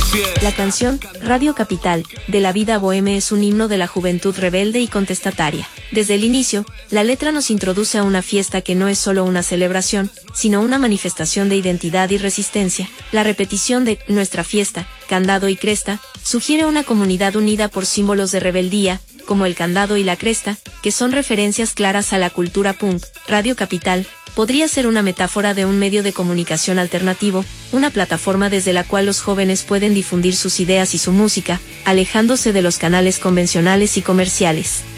La canción, Radio Capital, de la vida boheme es un himno de la juventud rebelde y contestataria. Desde el inicio, la letra nos introduce a una fiesta que no es solo una celebración, sino una manifestación de identidad y resistencia. La repetición de "nuestra fiesta, candado y cresta", sugiere una comunidad unida por símbolos de rebeldía, como el candado y la cresta, que son referencias claras a la cultura punk. Radio Capital podría ser una metáfora de un medio de comunicación alternativo, una plataforma desde la cual los jóvenes pueden difundir sus ideas y su música, alejándose de los canales convencionales y comerciales.